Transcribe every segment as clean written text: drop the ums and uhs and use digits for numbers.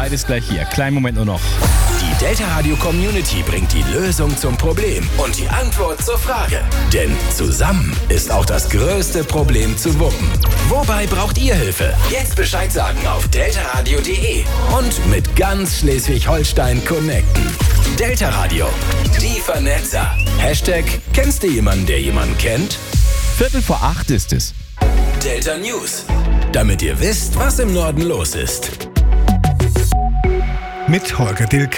Beides gleich hier. Kleinen Moment nur noch. Die Delta Radio Community bringt die Lösung zum Problem und die Antwort zur Frage. Denn zusammen ist auch das größte Problem zu wuppen. Wobei braucht ihr Hilfe? Jetzt Bescheid sagen auf deltaradio.de und mit ganz Schleswig-Holstein connecten. Delta Radio, die Vernetzer. Hashtag, kennst du jemanden, der jemanden kennt? 7:45 ist es. Delta News, damit ihr wisst, was im Norden los ist. Mit Holger Dilk.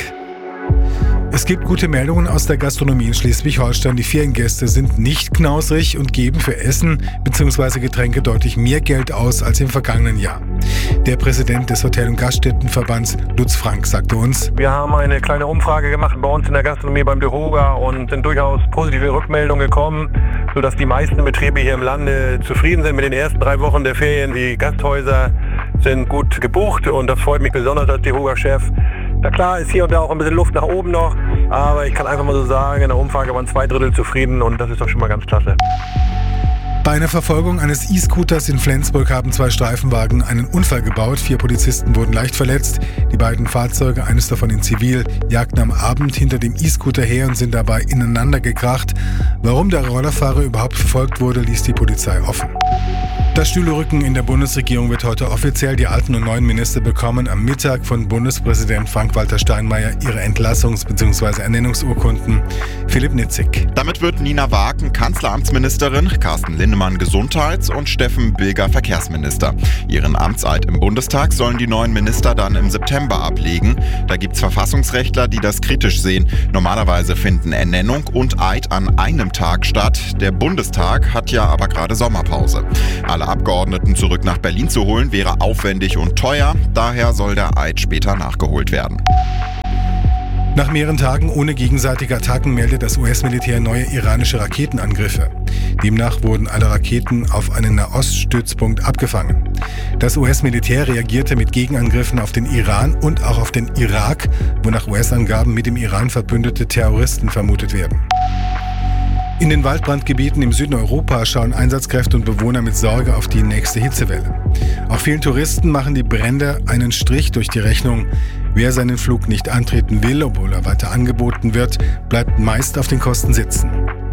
Es gibt gute Meldungen aus der Gastronomie in Schleswig-Holstein. Die Feriengäste sind nicht knausrig und geben für Essen bzw. Getränke deutlich mehr Geld aus als im vergangenen Jahr. Der Präsident des Hotel- und Gaststättenverbands, Lutz Frank, sagte uns: Wir haben eine kleine Umfrage gemacht bei uns in der Gastronomie beim DEHOGA und sind durchaus positive Rückmeldungen gekommen, sodass die meisten Betriebe hier im Lande zufrieden sind mit den ersten 3 Wochen der Ferien. Die Gasthäuser sind gut gebucht und das freut mich besonders als DEHOGA-Chef. Na klar, ist hier und da auch ein bisschen Luft nach oben noch, aber ich kann einfach mal so sagen, in der Umfrage waren 2/3 zufrieden und das ist doch schon mal ganz klasse. Bei einer Verfolgung eines E-Scooters in Flensburg haben 2 Streifenwagen einen Unfall gebaut. 4 Polizisten wurden leicht verletzt. Die beiden Fahrzeuge, eines davon in Zivil, jagten am Abend hinter dem E-Scooter her und sind dabei ineinander gekracht. Warum der Rollerfahrer überhaupt verfolgt wurde, ließ die Polizei offen. Das Stühlerücken in der Bundesregierung wird heute offiziell. Die alten und neuen Minister bekommen am Mittag von Bundespräsident Frank-Walter Steinmeier ihre Entlassungs- bzw. Ernennungsurkunden. Philipp Nitzig. Damit wird Nina Wagen Kanzleramtsministerin, Carsten Linnemann Gesundheits- und Steffen Bilger Verkehrsminister. Ihren Amtseid im Bundestag sollen die neuen Minister dann im September ablegen. Da gibt's Verfassungsrechtler, die das kritisch sehen. Normalerweise finden Ernennung und Eid an einem Tag statt. Der Bundestag hat ja aber gerade Sommerpause. Alle Abgeordneten zurück nach Berlin zu holen, wäre aufwendig und teuer. Daher soll der Eid später nachgeholt werden. Nach mehreren Tagen ohne gegenseitige Attacken meldet das US-Militär neue iranische Raketenangriffe. Demnach wurden alle Raketen auf einen Nahoststützpunkt abgefangen. Das US-Militär reagierte mit Gegenangriffen auf den Iran und auch auf den Irak, wo nach US-Angaben mit dem Iran verbündete Terroristen vermutet werden. In den Waldbrandgebieten im Süden Europas schauen Einsatzkräfte und Bewohner mit Sorge auf die nächste Hitzewelle. Auch vielen Touristen machen die Brände einen Strich durch die Rechnung. Wer seinen Flug nicht antreten will, obwohl er weiter angeboten wird, bleibt meist auf den Kosten sitzen.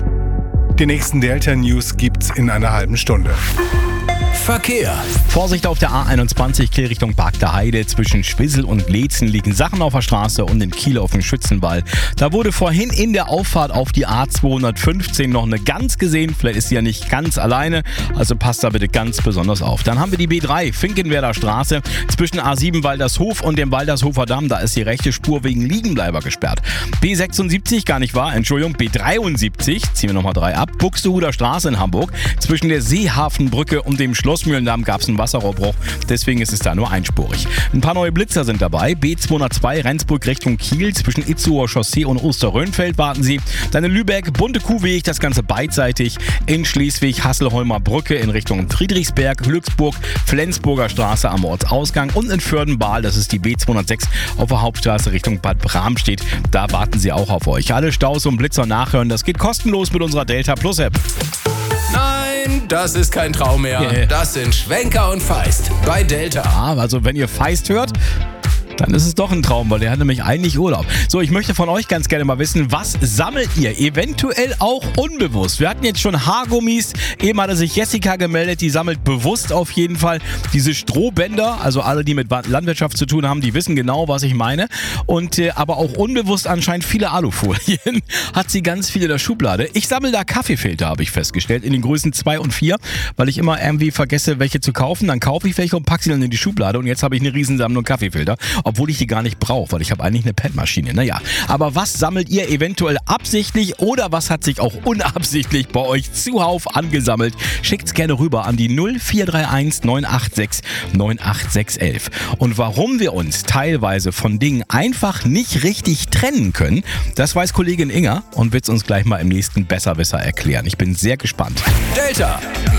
Die nächsten Delta News gibt's in einer halben Stunde. Verkehr. Vorsicht auf der A21 Kiel Richtung Park der Heide. Zwischen Schwissel und Leetzen liegen Sachen auf der Straße und in Kiel auf dem Schützenwall. Da wurde vorhin in der Auffahrt auf die A215 noch eine Gans gesehen. Vielleicht ist sie ja nicht ganz alleine, also passt da bitte ganz besonders auf. Dann haben wir die B3 Finkenwerder Straße zwischen A7 Waldershof und dem Waldershofer Damm. Da ist die rechte Spur wegen Liegenbleiber gesperrt. B76, gar nicht wahr, Entschuldigung, B73, ziehen wir nochmal 3 ab. Buxtehuder Straße in Hamburg. Zwischen der Seehafenbrücke und dem Schlossmühlendamm gab es einen Wasserrohrbruch, deswegen ist es da nur einspurig. Ein paar neue Blitzer sind dabei. B202 Rendsburg Richtung Kiel, zwischen Itzehoer Chaussee und Osterrönfeld warten Sie. Dann in Lübeck, Bunte Kuhweg, das Ganze beidseitig. In Schleswig, Hasselholmer Brücke in Richtung Friedrichsberg, Glücksburg, Flensburger Straße am Ortsausgang und in Fürdenbal, das ist die B206 auf der Hauptstraße Richtung Bad Bramstedt. Da warten sie auch auf euch. Alle Staus und Blitzer nachhören, das geht kostenlos mit unserer Delta Plus App. Nein, das ist kein Traum mehr. Das sind Schwenker und Feist bei Delta. Also wenn ihr Feist hört, dann ist es doch ein Traum, weil der hat nämlich eigentlich Urlaub. So, ich möchte von euch ganz gerne mal wissen, was sammelt ihr? Eventuell auch unbewusst. Wir hatten jetzt schon Haargummis. Eben hatte sich Jessica gemeldet, die sammelt bewusst auf jeden Fall diese Strohbänder. Also alle, die mit Landwirtschaft zu tun haben, die wissen genau, was ich meine. Und aber auch unbewusst anscheinend viele Alufolien. Hat sie ganz viele in der Schublade. Ich sammle da Kaffeefilter, habe ich festgestellt, in den Größen 2 und 4, weil ich immer irgendwie vergesse, welche zu kaufen. Dann kaufe ich welche und packe sie dann in die Schublade. Und jetzt habe ich eine Riesensammlung Kaffeefilter. Obwohl ich die gar nicht brauche, weil ich habe eigentlich eine PET-Maschine. Naja, aber was sammelt ihr eventuell absichtlich oder was hat sich auch unabsichtlich bei euch zuhauf angesammelt? Schickt's gerne rüber an die 0431 986 98611. Und warum wir uns teilweise von Dingen einfach nicht richtig trennen können, das weiß Kollegin Inga und wird es uns gleich mal im nächsten Besserwisser erklären. Ich bin sehr gespannt. Delta